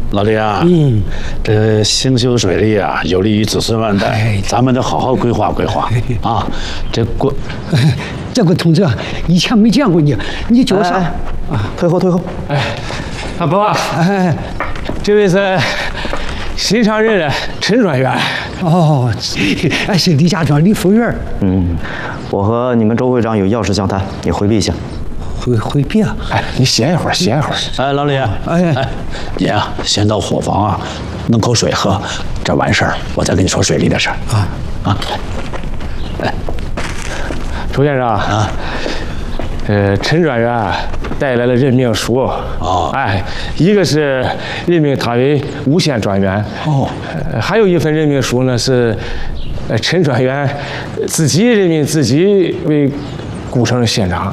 老李啊，这兴修水利啊，有利于子孙万代，咱们得好好规划规划啊。 这个同志，以前没见过你，你叫啥？ 退后，退后。 哎，阿伯，这位是新上任的陈专员。 哦，是李家庄李副员。 我和你们周会长有要事相谈，你回避一下。 回避啊！ 哎，你歇一会儿，歇一会儿。 哎，老李，你啊，先到伙房啊，弄口水喝，这完事儿我再跟你说水利的事儿啊。来， 周先生啊，陈专员带来了任命书一个是任命他为无县专员还有一份任命书呢是陈专员自己任命自己为古城县长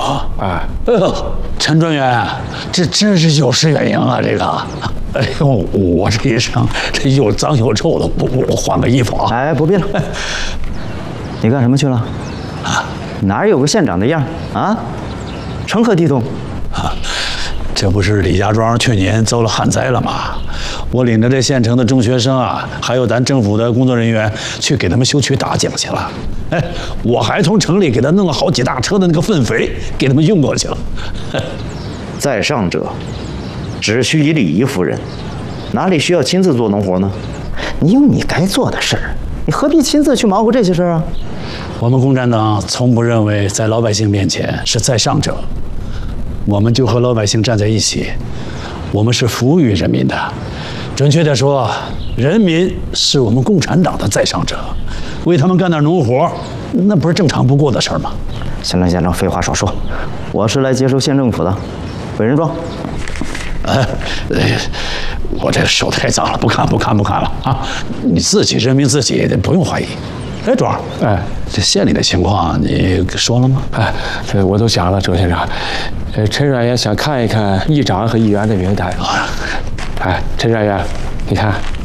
陈专员，这真是有失远迎啊！这个，哎呦，我这一生这又脏又臭的，我换个衣服啊！ 哎，不必了。你干什么去了？哪有个县长的样啊？成何体统？ 这不是李家庄去年遭了旱灾了吗？我领着这县城的中学生啊，还有咱政府的工作人员去给他们修渠打井去了。哎，我还从城里给他弄了好几大车的那个粪肥，给他们运过去了。 在上者，只需以礼仪服人，哪里需要亲自做农活呢？你有你该做的事儿，你何必亲自去忙活这些事儿啊？ 我们共产党从不认为在老百姓面前是在上者，我们就和老百姓站在一起，我们是服务于人民的。准确地说，人民是我们共产党的在上者，为他们干点农活，那不是正常不过的事儿吗？ 行了，县长，废话少说，我是来接收县政府的，委任状。 我这手太脏了，不看了啊！你自己任命自己，不用怀疑。哎，庄，这县里的情况你说了吗？ 这我都讲了，周先生。陈专员想看一看议长和议员的名单。陈专员，你看